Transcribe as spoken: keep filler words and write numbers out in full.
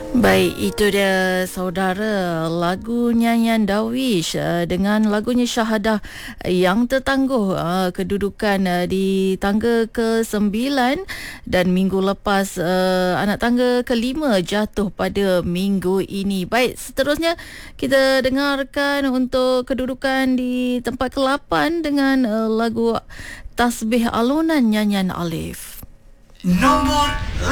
Baik, itu dia saudara, lagu nyanyian Darwish uh, dengan lagunya Syahadah yang tertangguh uh, kedudukan uh, di tangga ke sembilan, dan minggu lepas uh, anak tangga kelima jatuh pada minggu ini. Baik, seterusnya kita dengarkan untuk kedudukan di tempat ke lapan dengan uh, lagu Tasbih Alunan nyanyian Alif. Nombor